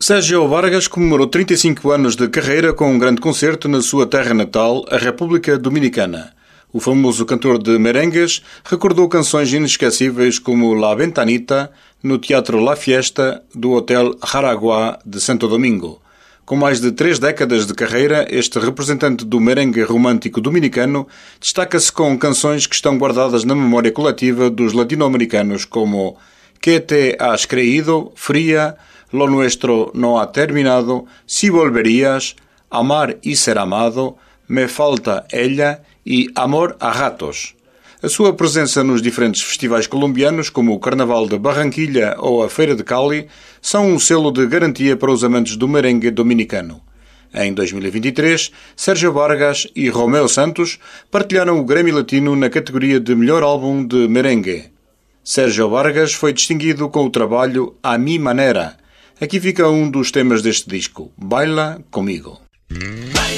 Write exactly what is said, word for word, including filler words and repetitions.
Sérgio Vargas comemorou trinta e cinco anos de carreira com um grande concerto na sua terra natal, a República Dominicana. O famoso cantor de merengues recordou canções inesquecíveis como La Ventanita, no Teatro La Fiesta do Hotel Jaraguá de Santo Domingo. Com mais de três décadas de carreira, este representante do merengue romântico dominicano destaca-se com canções que estão guardadas na memória coletiva dos latino-americanos como Que te has creído, Fría, Lo nuestro no ha terminado, Si volverías, Amar y ser amado, Me falta ella e Amor a ratos. A sua presença nos diferentes festivais colombianos, como o Carnaval de Barranquilla ou a Feira de Cali, são um selo de garantia para os amantes do merengue dominicano. Em dois mil e vinte e três, Sérgio Vargas e Romeo Santos partilharam o Grammy Latino na categoria de melhor álbum de merengue. Sérgio Vargas foi distinguido com o trabalho A Mi Manera. Aqui fica um dos temas deste disco, Baila Comigo.